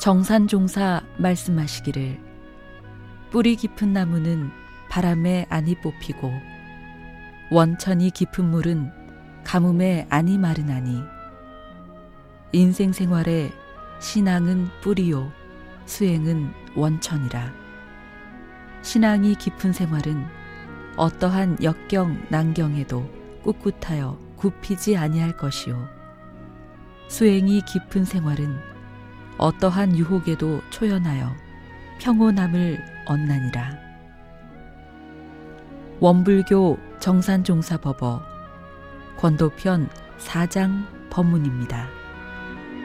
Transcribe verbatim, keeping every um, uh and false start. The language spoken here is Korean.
정산종사 말씀하시기를 뿌리 깊은 나무는 바람에 안이 뽑히고 원천이 깊은 물은 가뭄에 안이 마르나니 인생 생활에 신앙은 뿌리요 수행은 원천이라. 신앙이 깊은 생활은 어떠한 역경 난경에도 꿋꿋하여 굽히지 아니할 것이요 수행이 깊은 생활은 어떠한 유혹에도 초연하여 평온함을 얻나니라. 원불교 정산종사법어 권도편 사 장 법문입니다.